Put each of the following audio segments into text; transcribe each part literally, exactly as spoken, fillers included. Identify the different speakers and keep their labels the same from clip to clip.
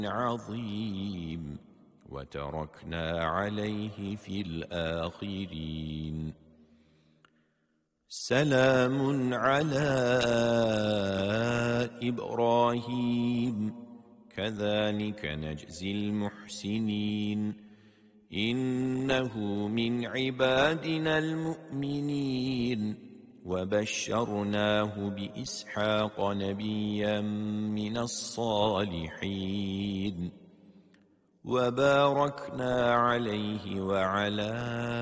Speaker 1: عظيم وتركنا عليه في الآخرين سلام على إبراهيم كذلك نجزي المحسنين إنه من عبادنا المؤمنين وبشرناه بإسحاق نبيا من الصالحين وباركنا عليه وعلى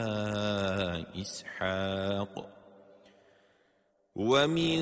Speaker 1: إسحاق ومن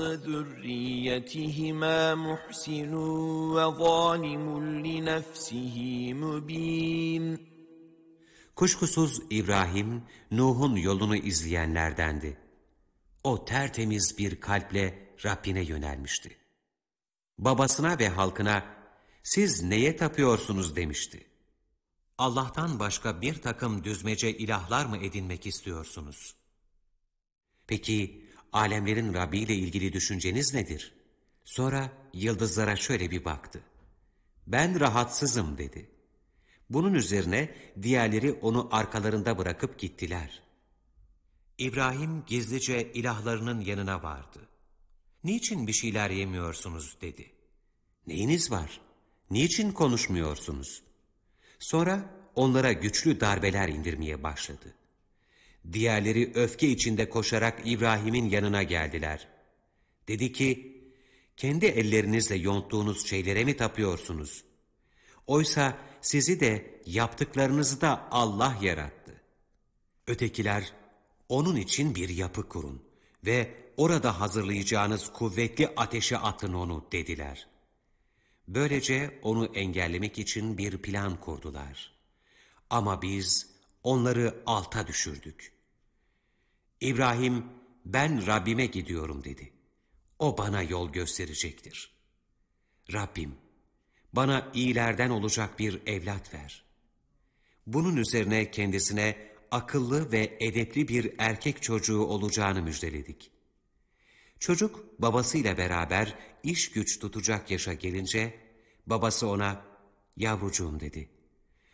Speaker 1: ذريتهما محسن وظالم لنفسه مبين.
Speaker 2: Kuşkusuz İbrahim, Nuh'un yolunu izleyenlerdendi. O tertemiz bir kalple Rabbine yönelmişti. Babasına ve halkına, siz neye tapıyorsunuz demişti. Allah'tan başka bir takım düzmece ilahlar mı edinmek istiyorsunuz? Peki, alemlerin Rabbi ile ilgili düşünceniz nedir? Sonra yıldızlara şöyle bir baktı. Ben rahatsızım dedi. Bunun üzerine diğerleri onu arkalarında bırakıp gittiler. İbrahim gizlice ilahlarının yanına vardı. Niçin bir şeyler yemiyorsunuz dedi. Neyiniz var? Niçin konuşmuyorsunuz? Sonra onlara güçlü darbeler indirmeye başladı. Diğerleri öfke içinde koşarak İbrahim'in yanına geldiler. Dedi ki, kendi ellerinizle yonttuğunuz şeylere mi tapıyorsunuz? Oysa sizi de yaptıklarınızı da Allah yarattı. Ötekiler, onun için bir yapı kurun ve orada hazırlayacağınız kuvvetli ateşe atın onu dediler. Böylece onu engellemek için bir plan kurdular. Ama biz onları alta düşürdük. İbrahim, ben Rabbime gidiyorum dedi. O bana yol gösterecektir. Rabbim, bana iyilerden olacak bir evlat ver. Bunun üzerine kendisine akıllı ve edepli bir erkek çocuğu olacağını müjdeledik. Çocuk babasıyla beraber iş güç tutacak yaşa gelince, babası ona, yavrucuğum dedi,